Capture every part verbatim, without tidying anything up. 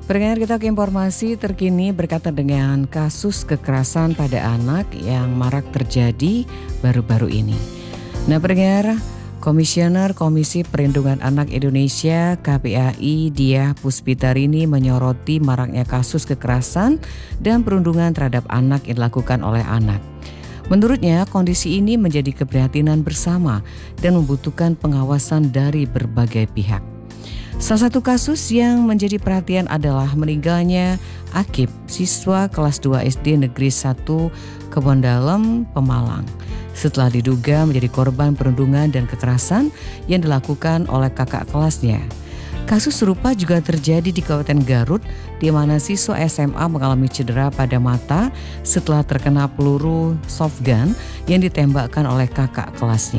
Pendengar, kita ke informasi terkini berkaitan dengan kasus kekerasan pada anak yang marak terjadi baru-baru ini. Nah pendengar, Komisioner Komisi Perlindungan Anak Indonesia K P A I Diah Puspitarini menyoroti maraknya kasus kekerasan dan perundungan terhadap anak yang dilakukan oleh anak. Menurutnya, kondisi ini menjadi keprihatinan bersama dan membutuhkan pengawasan dari berbagai pihak. Salah satu kasus yang menjadi perhatian adalah meninggalnya Akib, siswa kelas dua S D Negeri satu Kebondalem, Pemalang, setelah diduga menjadi korban perundungan dan kekerasan yang dilakukan oleh kakak kelasnya. Kasus serupa juga terjadi di Kabupaten Garut, di mana siswa S M A mengalami cedera pada mata setelah terkena peluru softgun yang ditembakkan oleh kakak kelasnya.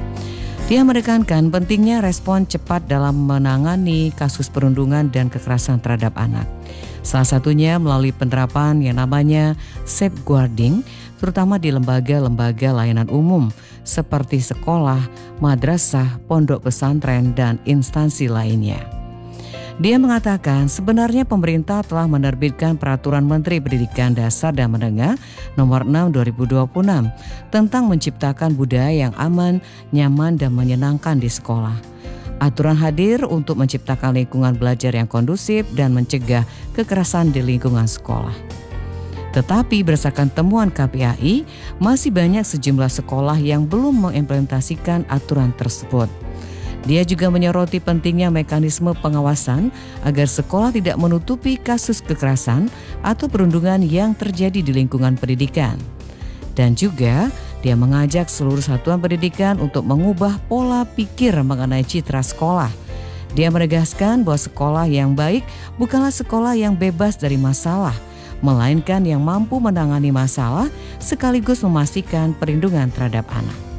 Dia menekankan pentingnya respon cepat dalam menangani kasus perundungan dan kekerasan terhadap anak. Salah satunya melalui penerapan yang namanya safeguarding, terutama di lembaga-lembaga layanan umum seperti sekolah, madrasah, pondok pesantren, dan instansi lainnya. Dia mengatakan sebenarnya pemerintah telah menerbitkan Peraturan Menteri Pendidikan Dasar dan Menengah Nomor enam dua ribu dua puluh enam tentang menciptakan budaya yang aman, nyaman, dan menyenangkan di sekolah. Aturan hadir untuk menciptakan lingkungan belajar yang kondusif dan mencegah kekerasan di lingkungan sekolah. Tetapi berdasarkan temuan K P A I, masih banyak sejumlah sekolah yang belum mengimplementasikan aturan tersebut. Dia juga menyoroti pentingnya mekanisme pengawasan agar sekolah tidak menutupi kasus kekerasan atau perundungan yang terjadi di lingkungan pendidikan. Dan juga dia mengajak seluruh satuan pendidikan untuk mengubah pola pikir mengenai citra sekolah. Dia menegaskan bahwa sekolah yang baik bukanlah sekolah yang bebas dari masalah, melainkan yang mampu menangani masalah sekaligus memastikan perlindungan terhadap anak.